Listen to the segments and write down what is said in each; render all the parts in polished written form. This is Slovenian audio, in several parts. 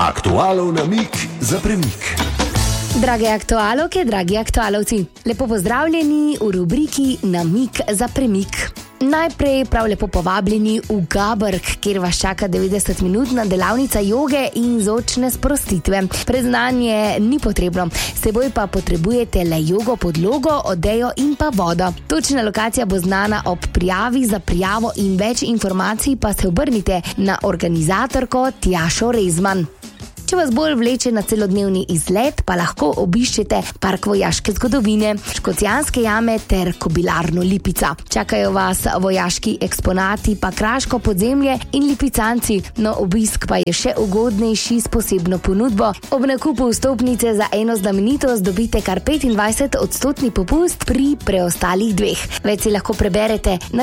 Aktualov namig za premik. Drage aktualovke, dragi aktualovci, lepo pozdravljeni v rubriki Namig za premik. Najprej prav lepo povabljeni v Gabrk, kjer vas čaka 90-minutna delavnica joge in zvočne sprostitve. Predznanje ni potrebno, s seboj pa potrebujete le jogo podlogo, odejo in pa vodo. Točna lokacija bo znana ob prijavi. Za prijavo in več informacij pa se obrnite na organizatorko Tjašo Rezman. Če vas bolj vleče na celodnevni izlet, pa lahko obiščete Park vojaške zgodovine, Škocjanske jame ter Kobilarno Lipica. Čakajo vas vojaški eksponati, pa kraško podzemlje in lipicanci, no obisk pa je še ugodnejši s posebno ponudbo. Ob nakupu vstopnice za eno znamenitost dobite kar 25% popust pri preostalih dveh. Več si lahko preberete na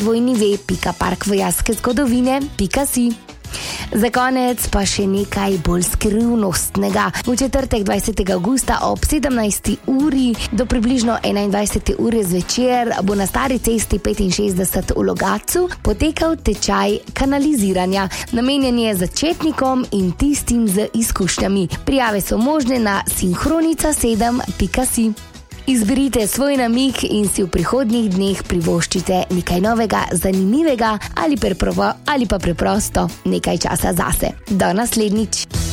www.parkvojaškezgodovine.si. Za konec pa še nekaj bolj skrivnostnega. V četrtek 20. avgusta ob 17. uri do približno 21. ure zvečer bo na stari cesti 65 v Logatcu potekal tečaj kanaliziranja. Namenjen je začetnikom in tistim z izkušnjami. Prijave so možne na sinhronica7.si. Izberite svoj namig in si v prihodnjih dneh privoščite nekaj novega, zanimivega ali pa preprosto nekaj časa zase. Do naslednjič.